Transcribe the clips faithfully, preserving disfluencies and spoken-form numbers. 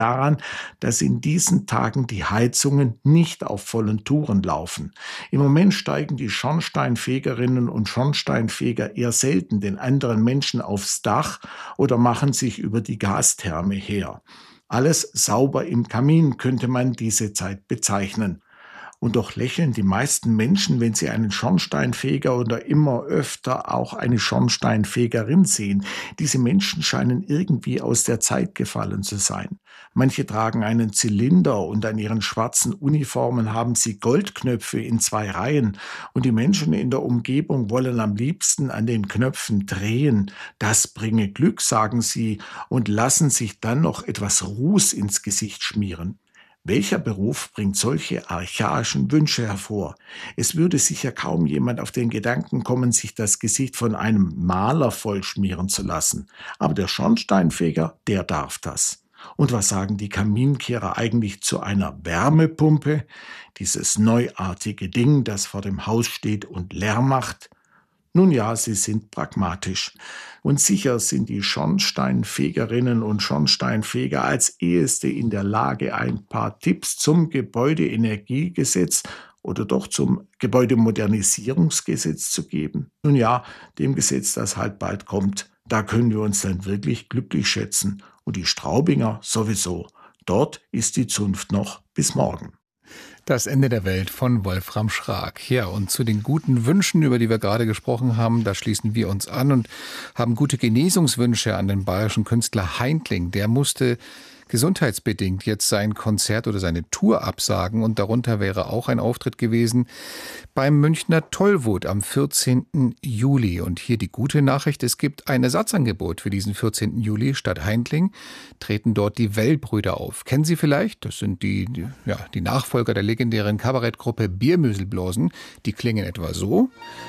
daran, dass in diesen Tagen die Heizungen nicht auf vollen Touren laufen. Im Moment steigen die Schornsteinfegerinnen und Schornsteinfeger eher selten den anderen Menschen aufs Dach oder machen sich über die Gastherme her. Alles sauber im Kamin könnte man diese Zeit bezeichnen. Und doch lächeln die meisten Menschen, wenn sie einen Schornsteinfeger oder immer öfter auch eine Schornsteinfegerin sehen. Diese Menschen scheinen irgendwie aus der Zeit gefallen zu sein. Manche tragen einen Zylinder und an ihren schwarzen Uniformen haben sie Goldknöpfe in zwei Reihen. Und die Menschen in der Umgebung wollen am liebsten an den Knöpfen drehen. Das bringe Glück, sagen sie, und lassen sich dann noch etwas Ruß ins Gesicht schmieren. Welcher Beruf bringt solche archaischen Wünsche hervor? Es würde sicher kaum jemand auf den Gedanken kommen, sich das Gesicht von einem Maler vollschmieren zu lassen. Aber der Schornsteinfeger, der darf das. Und was sagen die Kaminkehrer eigentlich zu einer Wärmepumpe? Dieses neuartige Ding, das vor dem Haus steht und Lärm macht? Nun ja, sie sind pragmatisch. Und sicher sind die Schornsteinfegerinnen und Schornsteinfeger als Eheste in der Lage, ein paar Tipps zum Gebäudeenergiegesetz oder doch zum Gebäudemodernisierungsgesetz zu geben. Nun ja, dem Gesetz, das halt bald kommt, da können wir uns dann wirklich glücklich schätzen. Und die Straubinger sowieso. Dort ist die Zunft noch bis morgen. Das Ende der Welt von Wolfram Schrag. Ja, und zu den guten Wünschen, über die wir gerade gesprochen haben, da schließen wir uns an und haben gute Genesungswünsche an den bayerischen Künstler Heintling. Der musste gesundheitsbedingt jetzt sein Konzert oder seine Tour absagen und darunter wäre auch ein Auftritt gewesen beim Münchner Tollwood am vierzehnten Juli. Und hier die gute Nachricht, es gibt ein Ersatzangebot für diesen vierzehnten Juli. Statt Heintling treten dort die Wellbrüder auf. Kennen Sie vielleicht? Das sind die, die, ja, die Nachfolger der legendären Kabarettgruppe Biermüselblosen. Die klingen etwa so.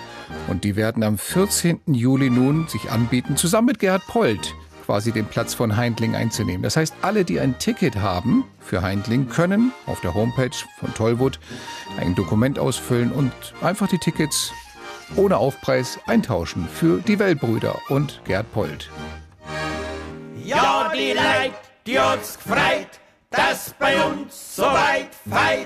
Und die werden am vierzehnten Juli nun sich anbieten, zusammen mit Gerhard Polt, quasi den Platz von Heintling einzunehmen. Das heißt, alle, die ein Ticket haben für Heintling, können auf der Homepage von Tollwood ein Dokument ausfüllen und einfach die Tickets ohne Aufpreis eintauschen für die Wellbrüder und Gerhard Polt. Ja, die Leid, die uns gefreut, dass bei uns so weit feit.